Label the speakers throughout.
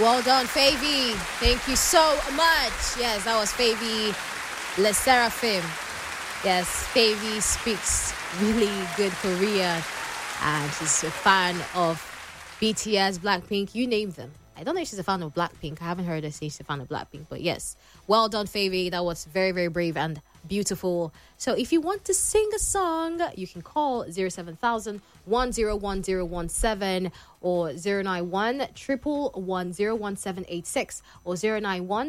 Speaker 1: Well done, Favy. Thank you so much. Yes, that was Favy Le Seraphim. Yes, Favy speaks really good Korean, and she's a fan of BTS, Blackpink, you name them. I don't know if she's a fan of Blackpink. I haven't heard her say she's a fan of Blackpink, but yes, well done, Favy. That was very, very brave and beautiful. So if you want to sing a song, you can call 07000 101017 or 091 111 or 091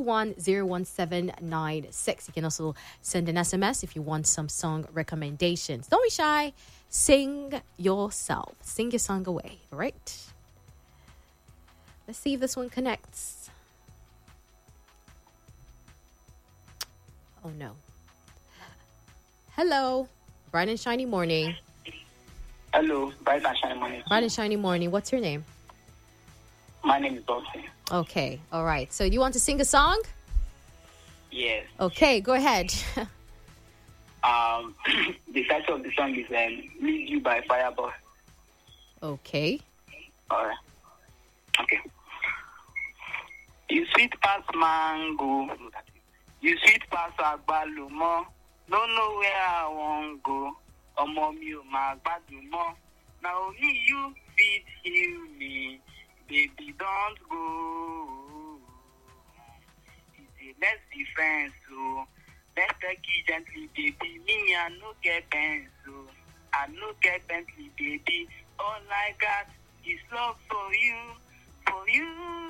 Speaker 1: 111 You can also send an SMS if you want some song recommendations. Don't be shy. Sing yourself. Sing your song away. All right? Let's see if this one connects. Oh, no. Hello. Bright and shiny morning.
Speaker 2: Hello. Bright and shiny morning.
Speaker 1: Bright and shiny morning. What's your name?
Speaker 2: My name is Dawson.
Speaker 1: Okay. All right. So you want to sing a song?
Speaker 2: Yes.
Speaker 1: Okay. Go ahead.
Speaker 2: The title of the song is Lead You by Fireboy.
Speaker 1: Okay.
Speaker 2: All right. Okay. You sweet past mango. You sweet past agbalumo. Don't know where I want go. Omo mi o ma gbadun mo. Now only you fit heal me. Baby, don't go. Let's be friends, so let's take it gently, baby. Me, I no get pens, so I no get Bentley, baby. All I got is love for you, for you.